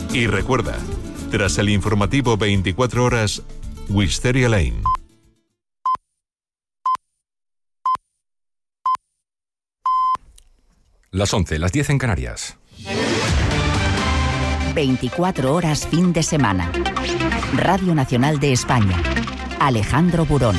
Y recuerda, tras el informativo 24 horas, Wisteria Lane. Las 11, las 10 en Canarias. 24 horas fin de semana. Radio Nacional de España. Alejandro Burón.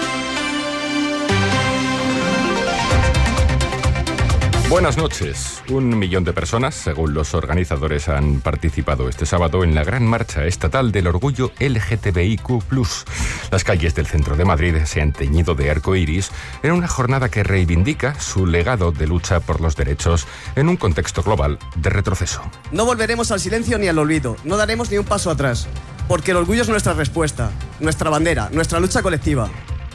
Buenas noches. 1 millón de personas, según los organizadores, han participado este sábado en la gran marcha estatal del orgullo LGTBIQ+. Las calles del centro de Madrid se han teñido de arco iris en una jornada que reivindica su legado de lucha por los derechos en un contexto global de retroceso. No volveremos al silencio ni al olvido, no daremos ni un paso atrás, porque el orgullo es nuestra respuesta, nuestra bandera, nuestra lucha colectiva.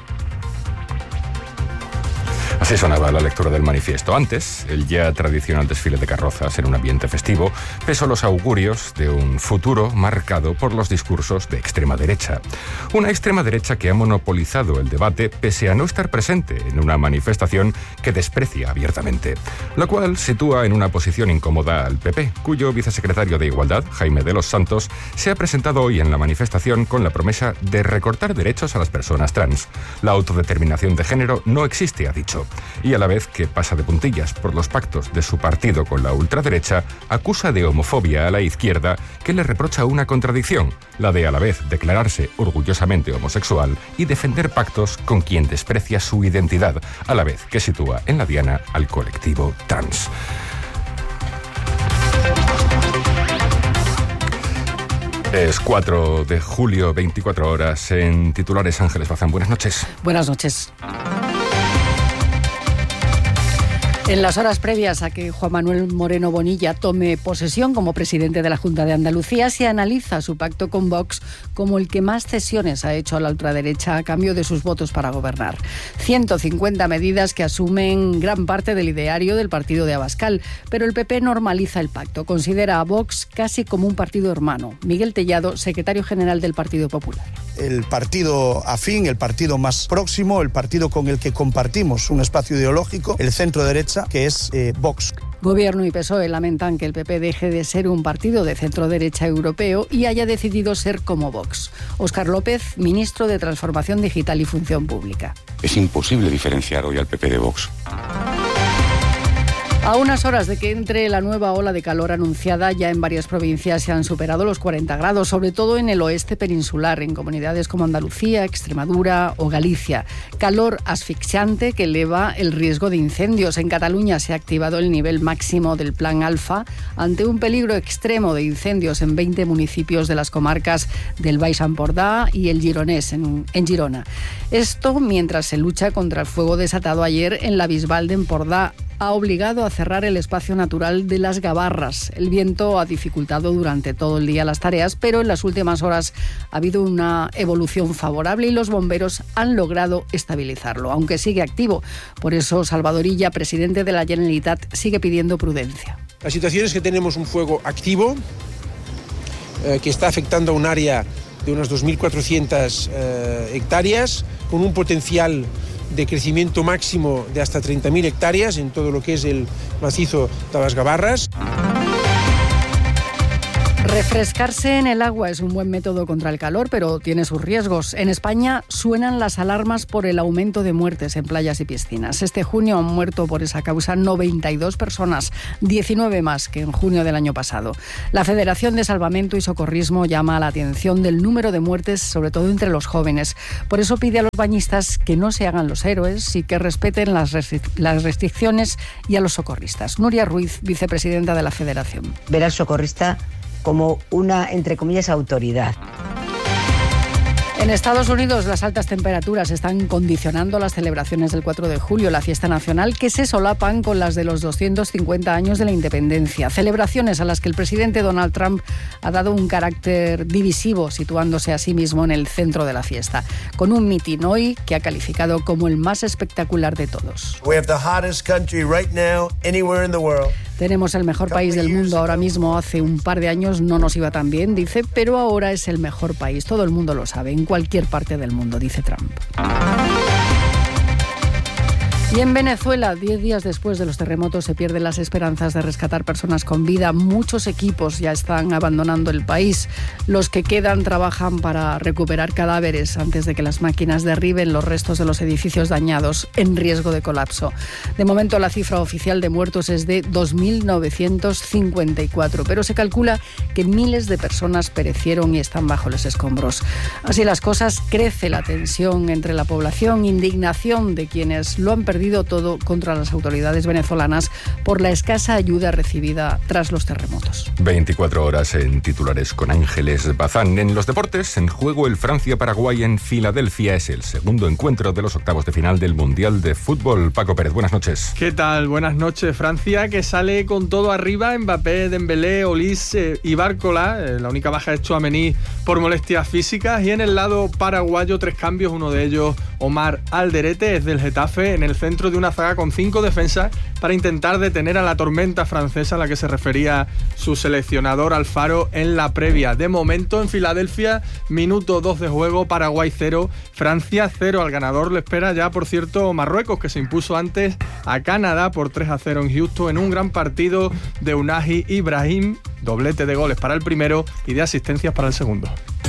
Así sonaba la lectura del manifiesto. Antes, el ya tradicional desfile de carrozas en un ambiente festivo pesó los augurios de un futuro marcado por los discursos de extrema derecha. Una extrema derecha que ha monopolizado el debate pese a no estar presente en una manifestación que desprecia abiertamente, lo cual sitúa en una posición incómoda al PP, cuyo vicesecretario de Igualdad, Jaime de los Santos, se ha presentado hoy en la manifestación con la promesa de recortar derechos a las personas trans. La autodeterminación de género no existe, ha dicho. Y a la vez que pasa de puntillas por los pactos de su partido con la ultraderecha, acusa de homofobia a la izquierda, que le reprocha una contradicción, la de a la vez declararse orgullosamente homosexual y defender pactos con quien desprecia su identidad, a la vez que sitúa en la diana al colectivo trans. Es 4 de julio, 24 horas en titulares. Ángeles Bazán, buenas noches. Buenas noches. En las horas previas a que Juan Manuel Moreno Bonilla tome posesión como presidente de la Junta de Andalucía, se analiza su pacto con Vox como el que más cesiones ha hecho a la ultraderecha a cambio de sus votos para gobernar. 150 medidas que asumen gran parte del ideario del partido de Abascal, pero el PP normaliza el pacto, considera a Vox casi como un partido hermano. Miguel Tellado, secretario general del Partido Popular. El partido afín, el partido más próximo, el partido con el que compartimos un espacio ideológico, el centro derecha, que es Vox. Gobierno y PSOE lamentan que el PP deje de ser un partido de centro-derecha europeo y haya decidido ser como Vox. Óscar López, ministro de Transformación Digital y Función Pública. Es imposible diferenciar hoy al PP de Vox. A unas horas de que entre la nueva ola de calor anunciada, ya en varias provincias se han superado los 40 grados, sobre todo en el oeste peninsular, en comunidades como Andalucía, Extremadura o Galicia. Calor asfixiante que eleva el riesgo de incendios. En Cataluña se ha activado el nivel máximo del Plan Alfa ante un peligro extremo de incendios en 20 municipios de las comarcas del Baix Empordà y el Gironès, en Girona. Esto mientras se lucha contra el fuego desatado ayer en la Bisbal de Empordà. Ha obligado a cerrar el espacio natural de las Gavarras. El viento ha dificultado durante todo el día las tareas, pero en las últimas horas ha habido una evolución favorable y los bomberos han logrado estabilizarlo, aunque sigue activo. Por eso Salvador Illa, presidente de la Generalitat, sigue pidiendo prudencia. La situación es que tenemos un fuego activo que está afectando a un área de unas 2.400 hectáreas, con un potencial de crecimiento máximo de hasta 30.000 hectáreas en todo lo que es el macizo de las Gavarras. Refrescarse en el agua es un buen método contra el calor, pero tiene sus riesgos. En España suenan las alarmas por el aumento de muertes en playas y piscinas. Este junio han muerto por esa causa 92 personas, 19 más que en junio del año pasado. La Federación de Salvamento y Socorrismo llama a la atención del número de muertes, sobre todo entre los jóvenes. Por eso pide a los bañistas que no se hagan los héroes y que respeten las restricciones, y a los socorristas. Nuria Ruiz, vicepresidenta de la Federación. Ver al socorrista como una, entre comillas, autoridad. En Estados Unidos, las altas temperaturas están condicionando las celebraciones del 4 de julio, la fiesta nacional, que se solapan con las de los 250 años de la independencia. Celebraciones a las que el presidente Donald Trump ha dado un carácter divisivo, situándose a sí mismo en el centro de la fiesta, con un mitin hoy que ha calificado como el más espectacular de todos. Tenemos el mejor país del mundo ahora mismo. Hace un par de años no nos iba tan bien, dice, pero ahora es el mejor país. Todo el mundo lo sabe, en cualquier parte del mundo, dice Trump. Y en Venezuela, 10 días después de los terremotos, se pierden las esperanzas de rescatar personas con vida. Muchos equipos ya están abandonando el país. Los que quedan trabajan para recuperar cadáveres antes de que las máquinas derriben los restos de los edificios dañados en riesgo de colapso. De momento, la cifra oficial de muertos es de 2.954, pero se calcula que miles de personas perecieron y están bajo los escombros. Así las cosas, crece la tensión entre la población, indignación de quienes lo han perdido todo contra las autoridades venezolanas por la escasa ayuda recibida tras los terremotos. 24 horas en titulares con Ángeles Bazán. En los deportes, en juego el Francia-Paraguay en Filadelfia. Es el segundo encuentro de los octavos de final del Mundial de Fútbol. Paco Pérez, buenas noches. ¿Qué tal? Buenas noches. Francia, que sale con todo arriba. Mbappé, Dembélé, Olise y Bárcola. La única baja es Tchouaméni por molestias físicas. Y en el lado paraguayo, 3 cambios. Uno de ellos, Omar Alderete, es del Getafe, en el centro de una zaga con 5 defensas para intentar detener a la tormenta francesa a la que se refería su seleccionador Alfaro en la previa. De momento, en Filadelfia, minuto 2 de juego, Paraguay 0, Francia 0. Al ganador le espera ya, por cierto, Marruecos, que se impuso antes a Canadá por 3-0 en Houston en un gran partido de Unai Ibrahim, doblete de goles para el primero y de asistencias para el segundo.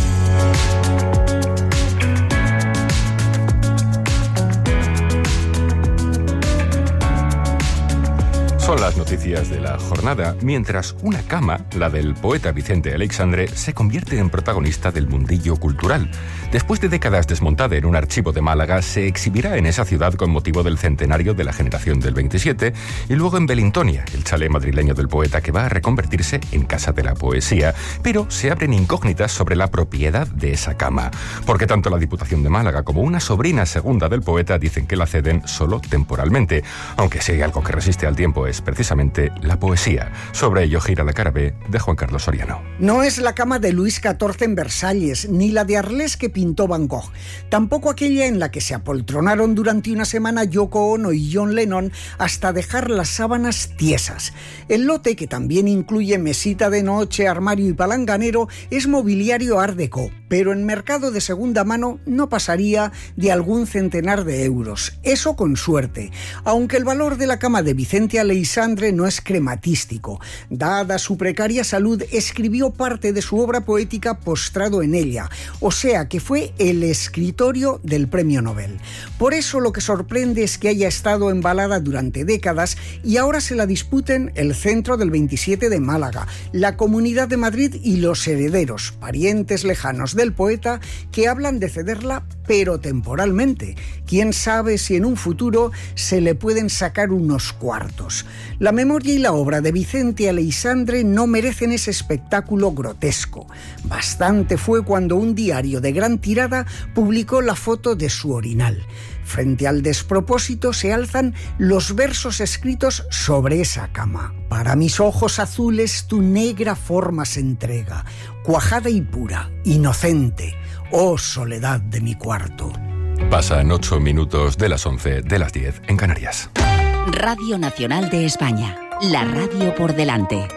Son las noticias de la jornada, mientras una cama, la del poeta Vicente Aleixandre, se convierte en protagonista del mundillo cultural. Después de décadas desmontada en un archivo de Málaga, se exhibirá en esa ciudad con motivo del centenario de la generación del 27 y luego en Belintonia, el chalet madrileño del poeta, que va a reconvertirse en Casa de la Poesía. Pero se abren incógnitas sobre la propiedad de esa cama, porque tanto la Diputación de Málaga como una sobrina segunda del poeta dicen que la ceden solo temporalmente, aunque si hay algo que resiste al tiempo es precisamente la poesía. Sobre ello gira la cara B de Juan Carlos Soriano. No es la cama de Luis XIV en Versalles, ni la de Arles que pintó Van Gogh, tampoco aquella en la que se apoltronaron durante una semana Yoko Ono y John Lennon hasta dejar las sábanas tiesas. El lote, que también incluye mesita de noche, armario y palanganero, es mobiliario art déco, pero en mercado de segunda mano no pasaría de algún centenar de euros, eso con suerte, aunque el valor de la cama de Vicente Aleixandre no es crematístico. Dada su precaria salud, escribió parte de su obra poética postrado en ella, o sea que fue el escritorio del premio Nobel. Por eso lo que sorprende es que haya estado embalada durante décadas y ahora se la disputen el Centro del 27 de Málaga, la Comunidad de Madrid y los herederos, parientes lejanos del poeta, que hablan de cederla, pero temporalmente. Quién sabe si en un futuro se le pueden sacar unos cuartos. La memoria y la obra de Vicente Aleixandre no merecen ese espectáculo grotesco. Bastante fue cuando un diario de gran tirada publicó la foto de su orinal. Frente al despropósito se alzan los versos escritos sobre esa cama. Para mis ojos azules tu negra forma se entrega, cuajada y pura, inocente, oh soledad de mi cuarto. Pasan 8 minutos de las 11 de las 10 en Canarias. Radio Nacional de España, la radio por delante.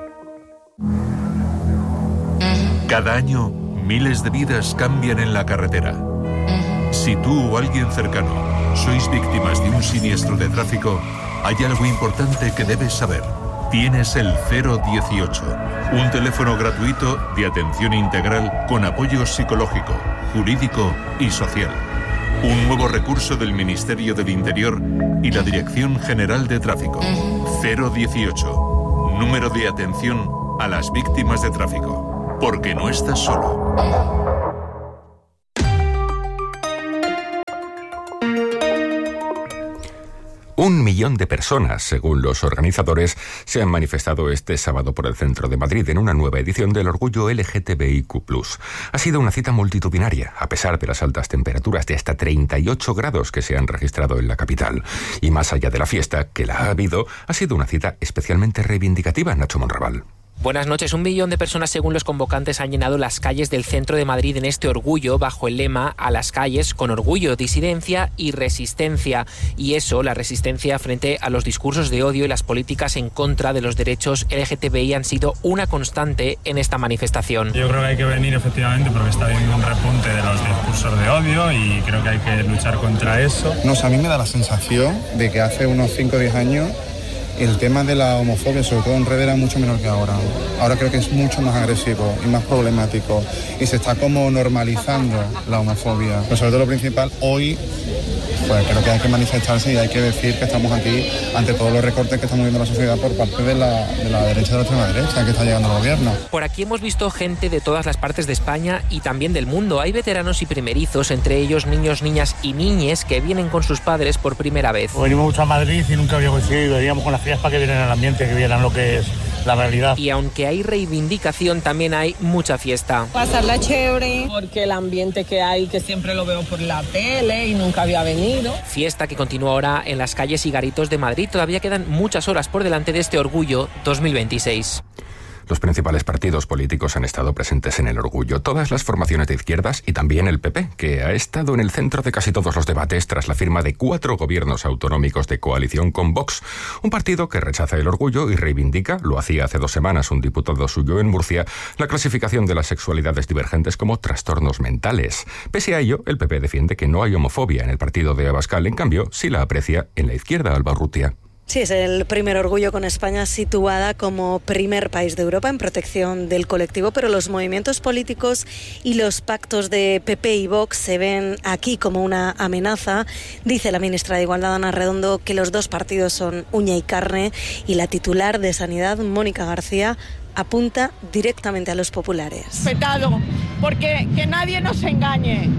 Cada año, miles de vidas cambian en la carretera. Si tú o alguien cercano sois víctimas de un siniestro de tráfico, hay algo importante que debes saber. Tienes el 018, un teléfono gratuito de atención integral con apoyo psicológico, jurídico y social. Un nuevo recurso del Ministerio del Interior y la Dirección General de Tráfico. 018, número de atención a las víctimas de tráfico. Porque no estás solo. 1 millón de personas, según los organizadores, se han manifestado este sábado por el centro de Madrid en una nueva edición del Orgullo LGTBIQ+. Ha sido una cita multitudinaria, a pesar de las altas temperaturas de hasta 38 grados que se han registrado en la capital. Y más allá de la fiesta, que la ha habido, ha sido una cita especialmente reivindicativa, Nacho Monraval. Buenas noches. 1 millón de personas, según los convocantes, han llenado las calles del centro de Madrid en este orgullo bajo el lema "A las calles con orgullo, disidencia y resistencia". Y eso, la resistencia frente a los discursos de odio y las políticas en contra de los derechos LGTBI, han sido una constante en esta manifestación. Yo creo que hay que venir efectivamente porque está habiendo un repunte de los discursos de odio y creo que hay que luchar contra eso. No, a mí me da la sensación de que hace unos 5 o 10 años el tema de la homofobia, sobre todo en redes, era mucho menor que ahora. Ahora creo que es mucho más agresivo y más problemático y se está como normalizando la homofobia. Pero sobre todo lo principal, hoy pues creo que hay que manifestarse y hay que decir que estamos aquí ante todos los recortes que estamos viendo en la sociedad por parte de la derecha, de la extrema derecha, que está llegando al gobierno. Por aquí hemos visto gente de todas las partes de España y también del mundo. Hay veteranos y primerizos, entre ellos niños, niñas y niñes que vienen con sus padres por primera vez. Venimos mucho a Madrid y nunca habíamos ido y veníamos con las fiestas para que vieran el ambiente, que vieran lo que es la realidad. Y aunque hay reivindicación, también hay mucha fiesta. Pasarla chévere, porque el ambiente que hay, que siempre lo veo por la tele y nunca había venido. Fiesta que continúa ahora en las calles y garitos de Madrid. Todavía quedan muchas horas por delante de este orgullo 2026. Los principales partidos políticos han estado presentes en el orgullo, todas las formaciones de izquierdas y también el PP, que ha estado en el centro de casi todos los debates tras la firma de 4 gobiernos autonómicos de coalición con Vox, un partido que rechaza el orgullo y reivindica, lo hacía hace 2 semanas un diputado suyo en Murcia, la clasificación de las sexualidades divergentes como trastornos mentales. Pese a ello, el PP defiende que no hay homofobia en el partido de Abascal, en cambio, sí la aprecia en la izquierda, Alba Urrutia. Sí, es el primer orgullo con España situada como primer país de Europa en protección del colectivo, pero los movimientos políticos y los pactos de PP y Vox se ven aquí como una amenaza. Dice la ministra de Igualdad, Ana Redondo, que los dos partidos son uña y carne, y la titular de Sanidad, Mónica García, apunta directamente a los populares. Respetado, porque que nadie nos engañe.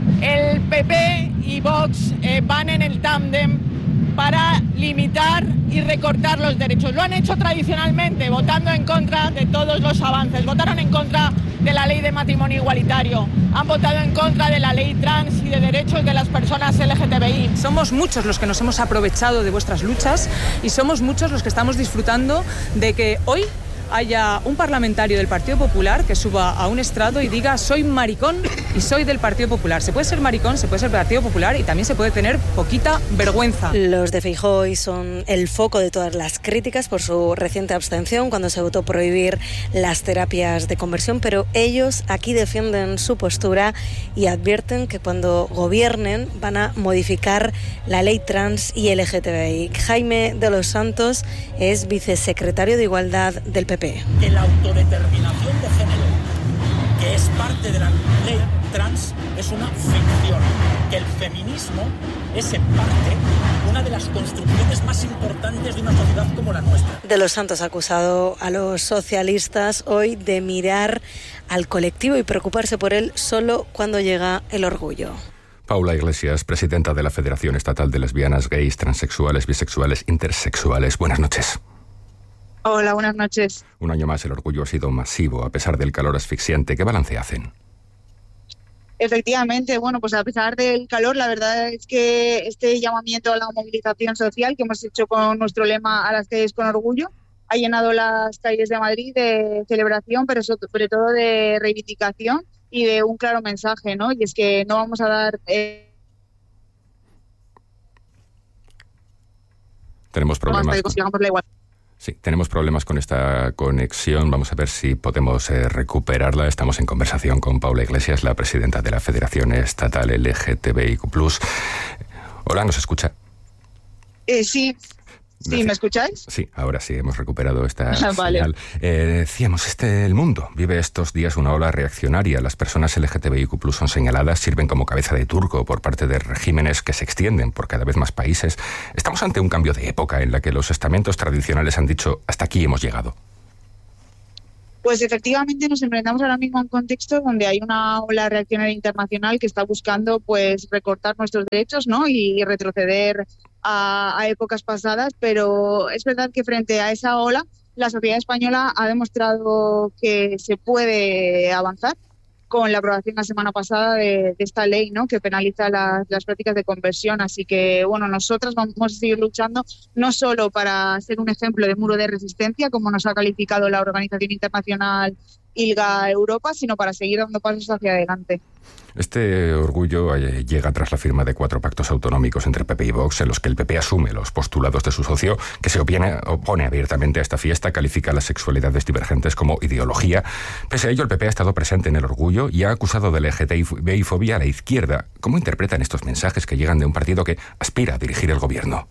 El PP y Vox van en el tándem para limitar y recortar los derechos. Lo han hecho tradicionalmente, votando en contra de todos los avances. Votaron en contra de la ley de matrimonio igualitario, han votado en contra de la ley trans y de derechos de las personas LGTBI. Somos muchos los que nos hemos aprovechado de vuestras luchas y somos muchos los que estamos disfrutando de que hoy haya un parlamentario del Partido Popular que suba a un estrado y diga: soy maricón y soy del Partido Popular. Se puede ser maricón, se puede ser del Partido Popular y también se puede tener poquita vergüenza. Los de Feijóo hoy son el foco de todas las críticas por su reciente abstención cuando se votó prohibir las terapias de conversión, pero ellos aquí defienden su postura y advierten que cuando gobiernen van a modificar la ley trans y LGTBI. Jaime de los Santos es vicesecretario de Igualdad del PP. Que la autodeterminación de género, que es parte de la ley trans, es una ficción. Que el feminismo es en parte una de las construcciones más importantes de una sociedad como la nuestra. De los Santos ha acusado a los socialistas hoy de mirar al colectivo y preocuparse por él solo cuando llega el orgullo. Paula Iglesias, presidenta de la Federación Estatal de Lesbianas, Gays, Transexuales, Bisexuales, Intersexuales. Buenas noches. Hola, buenas noches. Un año más el orgullo ha sido masivo, a pesar del calor asfixiante. ¿Qué balance hacen? Efectivamente, bueno, pues a pesar del calor, la verdad es que este llamamiento a la movilización social que hemos hecho con nuestro lema "A las calles con orgullo" ha llenado las calles de Madrid de celebración, pero sobre todo de reivindicación y de un claro mensaje, ¿no? Y es que no vamos a dar... Tenemos problemas. Sí, tenemos problemas con esta conexión. Vamos a ver si podemos recuperarla. Estamos en conversación con Paula Iglesias, la presidenta de la Federación Estatal LGTBIQ+. Hola, ¿nos escucha? Sí. ¿Sí, me escucháis? Sí, ahora sí, hemos recuperado esta vale. señal. Decíamos, el mundo vive estos días una ola reaccionaria. Las personas LGTBIQ+ son señaladas, sirven como cabeza de turco por parte de regímenes que se extienden por cada vez más países. Estamos ante un cambio de época en la que los estamentos tradicionales han dicho: hasta aquí hemos llegado. Pues efectivamente nos enfrentamos ahora mismo a un contexto donde hay una ola reaccionaria internacional que está buscando pues recortar nuestros derechos, ¿no? Y retroceder a épocas pasadas, pero es verdad que frente a esa ola la sociedad española ha demostrado que se puede avanzar con la aprobación la semana pasada de esta ley, ¿no?, que penaliza las prácticas de conversión. Así que, bueno, nosotras vamos a seguir luchando no solo para ser un ejemplo de muro de resistencia, como nos ha calificado la Organización Internacional ILGA Europa, sino para seguir dando pasos hacia adelante. Este orgullo llega tras la firma de 4 pactos autonómicos entre PP y Vox, en los que el PP asume los postulados de su socio, que se opone abiertamente a esta fiesta, califica las sexualidades divergentes como ideología. Pese a ello, el PP ha estado presente en el orgullo y ha acusado de LGTBI-fobia a la izquierda. ¿Cómo interpretan estos mensajes que llegan de un partido que aspira a dirigir el gobierno?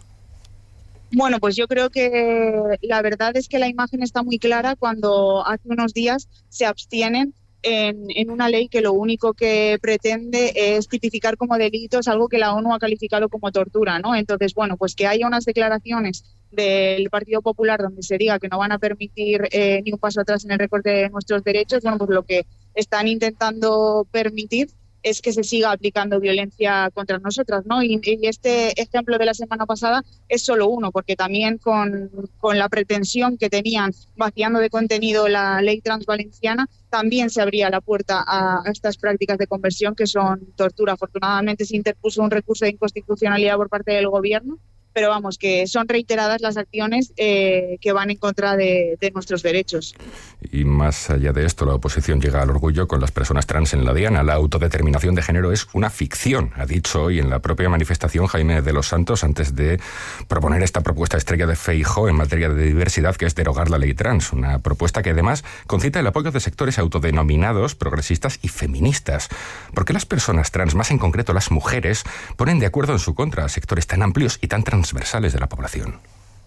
Bueno, pues yo creo que la verdad es que la imagen está muy clara cuando hace unos días se abstienen en una ley que lo único que pretende es tipificar como delitos algo que la ONU ha calificado como tortura, ¿no? Entonces, bueno, pues que haya unas declaraciones del Partido Popular donde se diga que no van a permitir ni un paso atrás en el recorte de nuestros derechos, bueno, pues lo que están intentando permitir es que se siga aplicando violencia contra nosotras, ¿no? Y este ejemplo de la semana pasada es solo uno, porque también con la pretensión que tenían vaciando de contenido la ley transvalenciana, también se abría la puerta a estas prácticas de conversión que son tortura. Afortunadamente se interpuso un recurso de inconstitucionalidad por parte del gobierno, pero vamos, que son reiteradas las acciones que van en contra de nuestros derechos. Y más allá de esto, la oposición llega al orgullo con las personas trans en la diana. La autodeterminación de género es una ficción, ha dicho hoy en la propia manifestación Jaime de los Santos, antes de proponer esta propuesta estrella de Feijóo en materia de diversidad, que es derogar la ley trans. Una propuesta que además concita el apoyo de sectores autodenominados progresistas y feministas. ¿Por qué las personas trans, más en concreto las mujeres, ponen de acuerdo en su contra a sectores tan amplios y tan transversales de la población?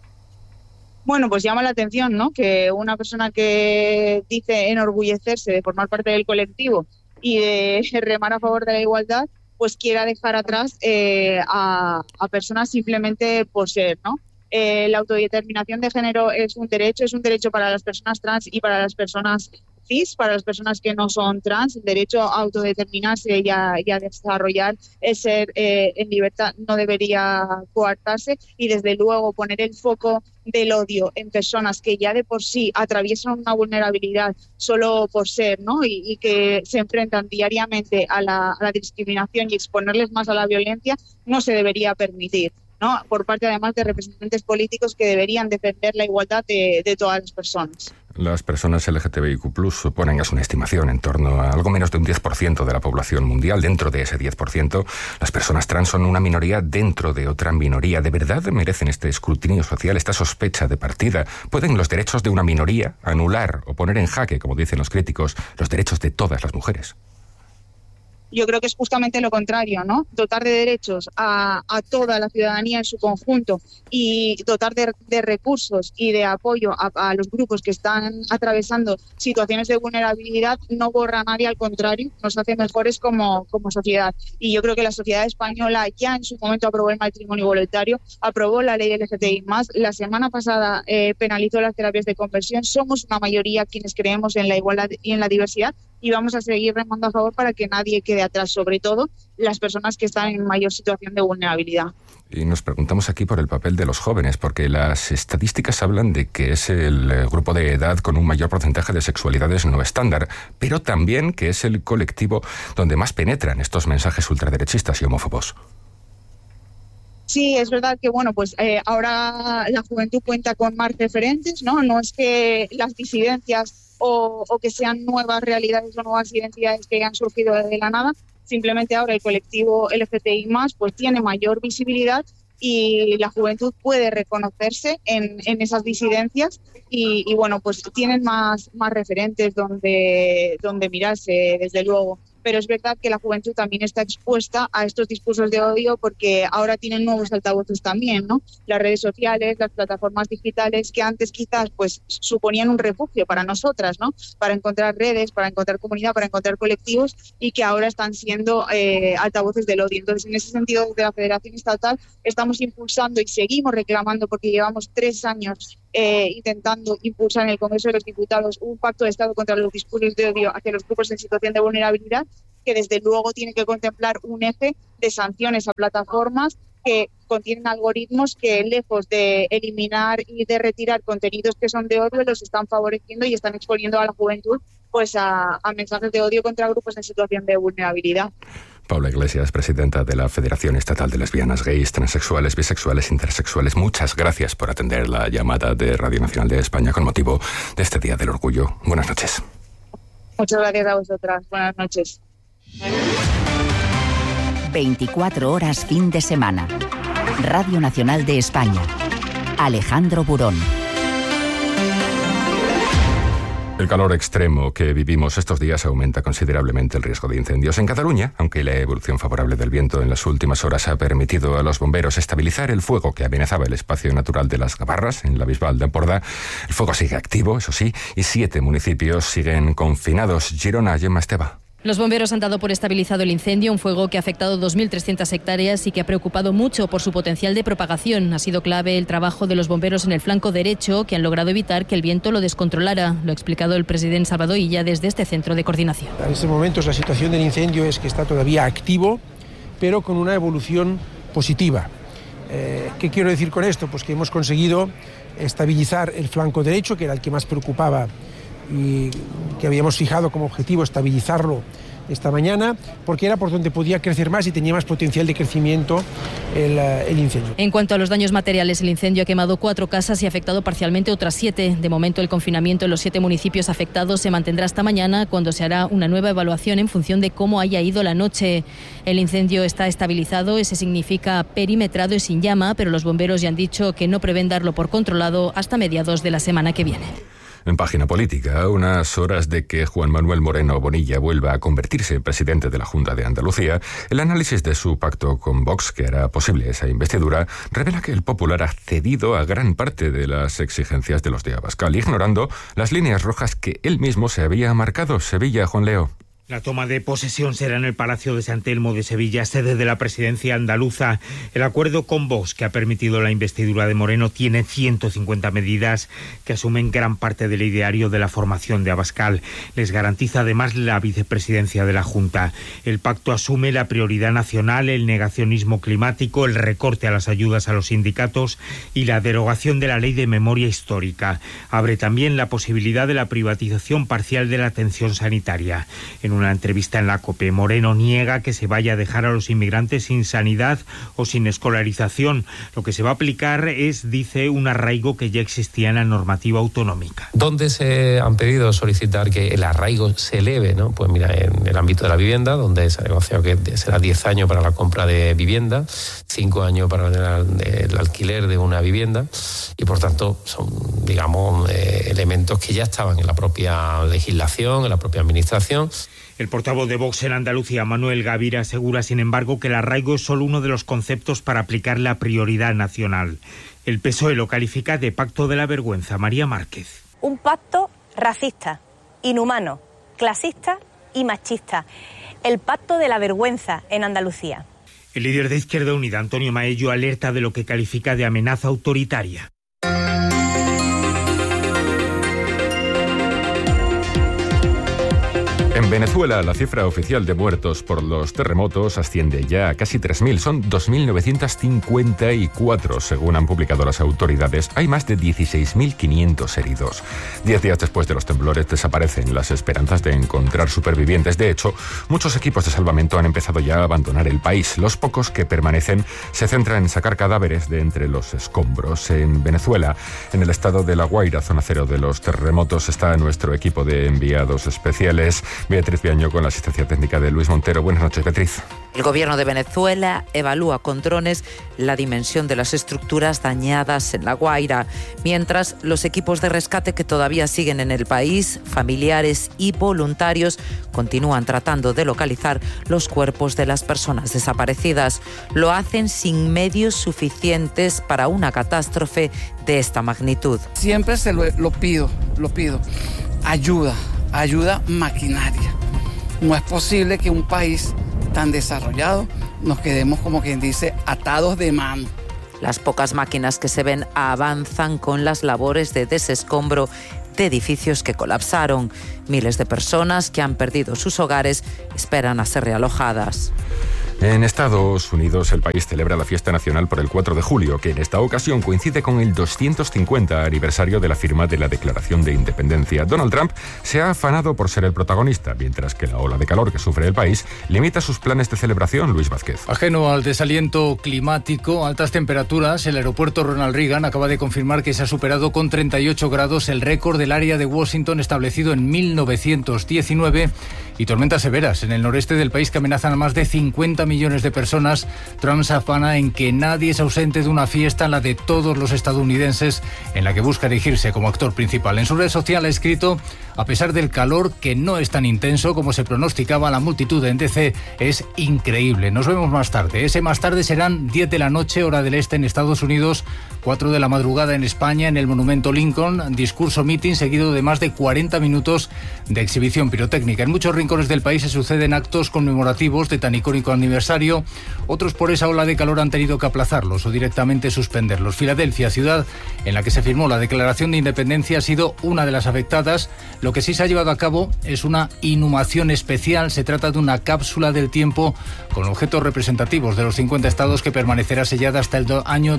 Bueno, pues llama la atención, ¿no?, que una persona que dice enorgullecerse de formar parte del colectivo y de remar a favor de la igualdad, pues quiera dejar atrás a personas simplemente por ser, ¿no? La autodeterminación de género es un derecho para las personas trans y para las personas cis, para las personas que no son trans. El derecho a autodeterminarse y a desarrollar el ser en libertad no debería coartarse, y desde luego poner el foco del odio en personas que ya de por sí atraviesan una vulnerabilidad solo por ser, ¿no?, y que se enfrentan diariamente a la discriminación y exponerles más a la violencia, no se debería permitir, ¿no?, por parte además de representantes políticos que deberían defender la igualdad de todas las personas. Las personas LGTBIQ+ suponen, es una estimación, en torno a algo menos de un 10% de la población mundial. Dentro de ese 10%, las personas trans son una minoría dentro de otra minoría. ¿De verdad merecen este escrutinio social, esta sospecha de partida? ¿Pueden los derechos de una minoría anular o poner en jaque, como dicen los críticos, los derechos de todas las mujeres? Yo creo que es justamente lo contrario, ¿no? Dotar de derechos a toda la ciudadanía en su conjunto y dotar de recursos y de apoyo a los grupos que están atravesando situaciones de vulnerabilidad no borra a nadie, al contrario, nos hace mejores como sociedad. Y yo creo que la sociedad española ya en su momento aprobó el matrimonio voluntario, aprobó la ley LGTBI+, la semana pasada penalizó las terapias de conversión. Somos una mayoría quienes creemos en la igualdad y en la diversidad, y vamos a seguir remando a favor para que nadie quede atrás, sobre todo las personas que están en mayor situación de vulnerabilidad. Y nos preguntamos aquí por el papel de los jóvenes, porque las estadísticas hablan de que es el grupo de edad con un mayor porcentaje de sexualidades no estándar, pero también que es el colectivo donde más penetran estos mensajes ultraderechistas y homófobos. Sí, es verdad que bueno, pues ahora la juventud cuenta con más referentes, ¿no? No es que las disidencias o que sean nuevas realidades o nuevas identidades que hayan surgido de la nada, simplemente ahora el colectivo LGTBI+, pues tiene mayor visibilidad y la juventud puede reconocerse en esas disidencias y bueno, pues tienen más referentes donde mirarse, desde luego. Pero es verdad que la juventud también está expuesta a estos discursos de odio porque ahora tienen nuevos altavoces también, ¿no? Las redes sociales, las plataformas digitales que antes quizás pues suponían un refugio para nosotras, ¿no? Para encontrar redes, para encontrar comunidad, para encontrar colectivos, y que ahora están siendo altavoces del odio. Entonces, en ese sentido, desde la Federación Estatal estamos impulsando y seguimos reclamando, porque llevamos 3 años intentando impulsar en el Congreso de los Diputados un pacto de Estado contra los discursos de odio hacia los grupos en situación de vulnerabilidad, que desde luego tiene que contemplar un eje de sanciones a plataformas que contienen algoritmos que, lejos de eliminar y de retirar contenidos que son de odio, los están favoreciendo y están exponiendo a la juventud pues a mensajes de odio contra grupos en situación de vulnerabilidad. Paula Iglesias, presidenta de la Federación Estatal de Lesbianas, Gays, Transexuales, Bisexuales, Intersexuales, muchas gracias por atender la llamada de Radio Nacional de España con motivo de este Día del Orgullo. Buenas noches. Muchas gracias a vosotras. Buenas noches. 24 horas fin de semana. Radio Nacional de España. Alejandro Burón. El calor extremo que vivimos estos días aumenta considerablemente el riesgo de incendios en Cataluña, aunque la evolución favorable del viento en las últimas horas ha permitido a los bomberos estabilizar el fuego que amenazaba el espacio natural de las Gavarras, en la Bisbal de Empordà. El fuego sigue activo, eso sí, y 7 municipios siguen confinados. Girona, Gemma Esteba. Los bomberos han dado por estabilizado el incendio, un fuego que ha afectado 2.300 hectáreas y que ha preocupado mucho por su potencial de propagación. Ha sido clave el trabajo de los bomberos en el flanco derecho, que han logrado evitar que el viento lo descontrolara. Lo ha explicado el presidente Salvador Illa desde este centro de coordinación. En estos momentos la situación del incendio es que está todavía activo, pero con una evolución positiva. ¿Qué quiero decir con esto? Pues que hemos conseguido estabilizar el flanco derecho, que era el que más preocupaba y que habíamos fijado como objetivo estabilizarlo esta mañana, porque era por donde podía crecer más y tenía más potencial de crecimiento el incendio. En cuanto a los daños materiales, el incendio ha quemado 4 casas y ha afectado parcialmente otras 7. De momento, el confinamiento en los 7 municipios afectados se mantendrá hasta mañana, cuando se hará una nueva evaluación en función de cómo haya ido la noche. El incendio está estabilizado, eso significa perimetrado y sin llama, pero los bomberos ya han dicho que no prevén darlo por controlado hasta mediados de la semana que viene. En página política, a unas horas de que Juan Manuel Moreno Bonilla vuelva a convertirse en presidente de la Junta de Andalucía, el análisis de su pacto con Vox, que hará posible esa investidura, revela que el Popular ha cedido a gran parte de las exigencias de los de Abascal, ignorando las líneas rojas que él mismo se había marcado. Sevilla, Juan Leo. La toma de posesión será en el Palacio de San Telmo de Sevilla, sede de la presidencia andaluza. El acuerdo con Vox, que ha permitido la investidura de Moreno, tiene 150 medidas que asumen gran parte del ideario de la formación de Abascal. Les garantiza además la vicepresidencia de la Junta. El pacto asume la prioridad nacional, el negacionismo climático, el recorte a las ayudas a los sindicatos y la derogación de la ley de memoria histórica. Abre también la posibilidad de la privatización parcial de la atención sanitaria. En una entrevista en la COPE, Moreno niega que se vaya a dejar a los inmigrantes sin sanidad o sin escolarización. Lo que se va a aplicar es, dice, un arraigo que ya existía en la normativa autonómica. ¿Dónde se han pedido solicitar que el arraigo se eleve? ¿No? Pues mira, en el ámbito de la vivienda, donde se ha negociado que será 10 años para la compra de vivienda, 5 años para el alquiler de una vivienda, y por tanto son, digamos, elementos que ya estaban en la propia legislación, en la propia administración. El portavoz de Vox en Andalucía, Manuel Gavira, asegura, sin embargo, que el arraigo es solo uno de los conceptos para aplicar la prioridad nacional. El PSOE lo califica de pacto de la vergüenza. María Márquez. Un pacto racista, inhumano, clasista y machista. El pacto de la vergüenza en Andalucía. El líder de Izquierda Unida, Antonio Maello, alerta de lo que califica de amenaza autoritaria. En Venezuela, la cifra oficial de muertos por los terremotos asciende ya a casi 3.000. Son 2.954, según han publicado las autoridades. Hay más de 16.500 heridos. 10 días después de los temblores desaparecen las esperanzas de encontrar supervivientes. De hecho, muchos equipos de salvamento han empezado ya a abandonar el país. Los pocos que permanecen se centran en sacar cadáveres de entre los escombros. En Venezuela, en el estado de La Guaira, zona cero de los terremotos, está nuestro equipo de enviados especiales. Beatriz Viaño con la asistencia técnica de Luis Montero. Buenas noches, Beatriz. El gobierno de Venezuela evalúa con drones la dimensión de las estructuras dañadas en La Guaira, mientras los equipos de rescate que todavía siguen en el país, familiares y voluntarios, continúan tratando de localizar los cuerpos de las personas desaparecidas. Lo hacen sin medios suficientes para una catástrofe de esta magnitud. Siempre lo pido. Ayuda maquinaria. No es posible que un país tan desarrollado nos quedemos, como quien dice, atados de mano. Las pocas máquinas que se ven avanzan con las labores de desescombro de edificios que colapsaron. Miles de personas que han perdido sus hogares esperan a ser realojadas. En Estados Unidos, el país celebra la fiesta nacional por el 4 de julio, que en esta ocasión coincide con el 250 aniversario de la firma de la Declaración de Independencia. Donald Trump se ha afanado por ser el protagonista, mientras que la ola de calor que sufre el país limita sus planes de celebración. Luis Vázquez. Ajeno al desaliento climático, altas temperaturas, el aeropuerto Ronald Reagan acaba de confirmar que se ha superado con 38 grados el récord del área de Washington establecido en 1919 y tormentas severas en el noreste del país que amenazan a más de 50 millones de personas. Trump se afana en que nadie se ausente de una fiesta, la de todos los estadounidenses, en la que busca erigirse como actor principal. En su red social ha escrito: a pesar del calor, que no es tan intenso como se pronosticaba, la multitud en DC es increíble. Nos vemos más tarde. Ese más tarde serán 10 de la noche, hora del este en Estados Unidos, 4 de la madrugada en España, en el Monumento Lincoln, discurso meeting seguido de más de 40 minutos de exhibición pirotécnica. En muchos rincones del país se suceden actos conmemorativos de tan icónico aniversario. Otros por esa ola de calor han tenido que aplazarlos o directamente suspenderlos. Filadelfia, ciudad en la que se firmó la Declaración de Independencia, ha sido una de las afectadas. Lo que sí se ha llevado a cabo es una inhumación especial. Se trata de una cápsula del tiempo con objetos representativos de los 50 estados que permanecerá sellada hasta el año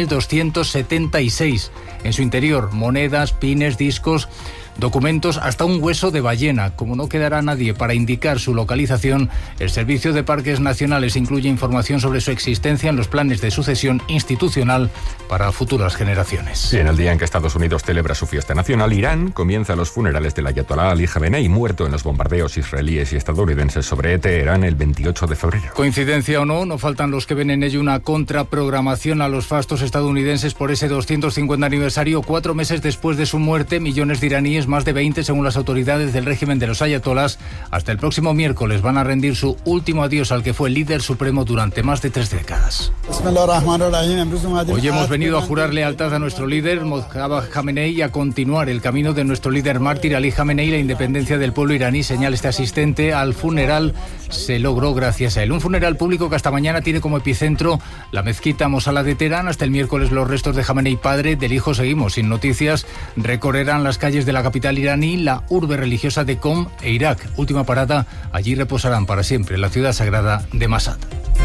2276. En su interior, monedas, pines, discos, documentos, hasta un hueso de ballena. Como no quedará nadie para indicar su localización, el Servicio de Parques Nacionales incluye información sobre su existencia en los planes de sucesión institucional para futuras generaciones. Y en el día en que Estados Unidos celebra su fiesta nacional, Irán comienza los funerales del ayatolá Ali Jamenei, muerto en los bombardeos israelíes y estadounidenses sobre Teherán el 28 de febrero. Coincidencia o no, no faltan los que ven en ello una contraprogramación a los fastos estadounidenses por ese 250 aniversario. 4 meses después de su muerte, millones de iraníes, más de 20 según las autoridades del régimen de los ayatolás, hasta el próximo miércoles van a rendir su último adiós al que fue el líder supremo durante más de 3 décadas. Hoy hemos venido a jurar lealtad a nuestro líder Mojtaba Jamenei y a continuar el camino de nuestro líder mártir Ali Jamenei. La independencia del pueblo iraní, señala este asistente al funeral, se logró gracias a él. Un funeral público que hasta mañana tiene como epicentro la mezquita Mosala de Teherán. Hasta el miércoles los restos de Jamenei padre, del hijo seguimos sin noticias, recorrerán las calles de la capital iraní, la urbe religiosa de Qom e Irak. Última parada, allí reposarán para siempre la ciudad sagrada de Mashhad.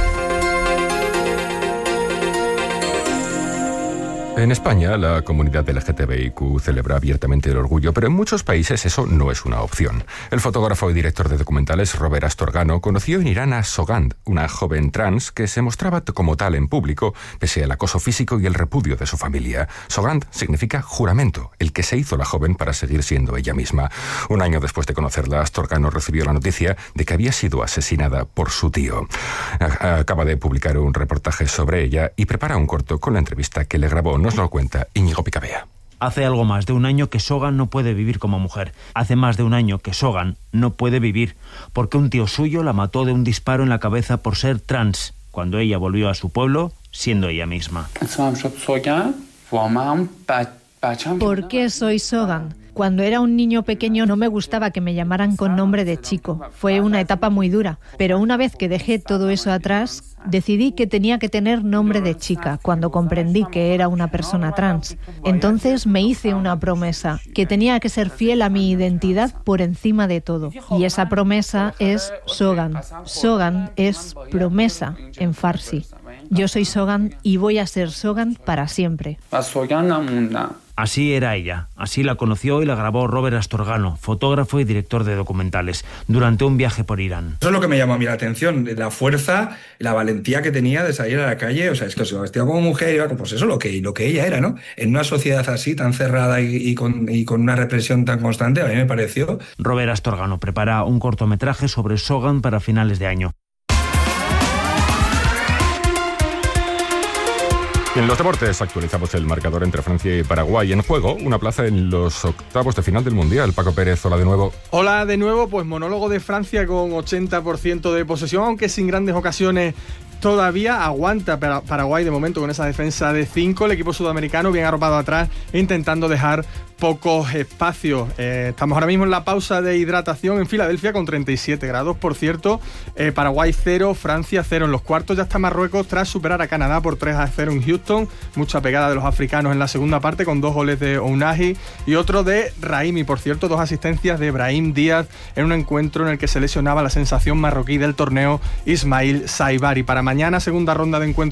En España, la comunidad LGTBIQ celebra abiertamente el orgullo, pero en muchos países eso no es una opción. El fotógrafo y director de documentales Robert Astorgano conoció en Irán a Sogand, una joven trans que se mostraba como tal en público, pese al acoso físico y el repudio de su familia. Sogand significa juramento, el que se hizo la joven para seguir siendo ella misma. Un año después de conocerla, Astorgano recibió la noticia de que había sido asesinada por su tío. Acaba de publicar un reportaje sobre ella y prepara un corto con la entrevista que le grabó. Nos lo cuenta Íñigo Picabea. Hace algo más de un año que Sogand no puede vivir como mujer. Hace más de un año que Sogand no puede vivir porque un tío suyo la mató de un disparo en la cabeza por ser trans, cuando ella volvió a su pueblo siendo ella misma. ¿Por qué soy Sogand? Cuando era un niño pequeño no me gustaba que me llamaran con nombre de chico. Fue una etapa muy dura, pero una vez que dejé todo eso atrás, decidí que tenía que tener nombre de chica cuando comprendí que era una persona trans. Entonces me hice una promesa, que tenía que ser fiel a mi identidad por encima de todo. Y esa promesa es Sogand. Sogand es promesa en farsi. Yo soy Sogand y voy a ser Sogand para siempre. Así era ella, así la conoció y la grabó Robert Astorgano, fotógrafo y director de documentales, durante un viaje por Irán. Eso es lo que me llamó a mí la atención, la fuerza, la valentía que tenía de salir a la calle. O sea, es que se vestía como mujer, iba, pues eso, lo que ella era, ¿no? En una sociedad así, tan cerrada y con una represión tan constante, a mí me pareció. Robert Astorgano prepara un cortometraje sobre Sogand para finales de año. En los deportes actualizamos el marcador entre Francia y Paraguay. En juego, una plaza en los octavos de final del Mundial. Paco Pérez, hola de nuevo. Hola de nuevo, pues monólogo de Francia con 80% de posesión, aunque sin grandes ocasiones. Todavía aguanta Paraguay de momento con esa defensa de 5. El equipo sudamericano bien arropado atrás e intentando dejar pocos espacios. Estamos ahora mismo en la pausa de hidratación en Filadelfia con 37 grados, por cierto. Paraguay 0, Francia 0. En los cuartos ya está Marruecos tras superar a Canadá por 3-0 en Houston. Mucha pegada de los africanos en la segunda parte con 2 goles de Ounahi y otro de Raimi. Por cierto, 2 asistencias de Brahim Díaz en un encuentro en el que se lesionaba la sensación marroquí del torneo, Ismail Saibari. Para mañana, segunda ronda de encuentros